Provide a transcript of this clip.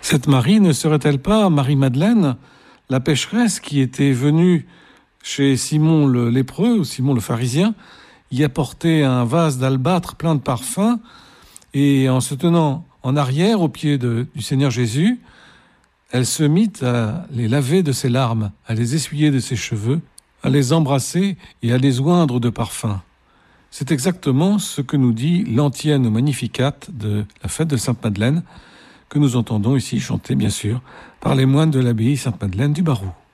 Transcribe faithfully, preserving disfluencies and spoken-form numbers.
Cette Marie ne serait-elle pas Marie-Madeleine, la pécheresse qui était venue chez Simon le lépreux, ou Simon le pharisien, y apporter un vase d'albâtre plein de parfums, et en se tenant en arrière au pied de, du Seigneur Jésus, elle se mit à les laver de ses larmes, à les essuyer de ses cheveux, à les embrasser et à les oindre de parfums. C'est exactement ce que nous dit l'antienne Magnificat de la fête de Sainte-Madeleine, que nous entendons ici chanter, bien sûr, par les moines de l'abbaye Sainte-Madeleine du Barroux.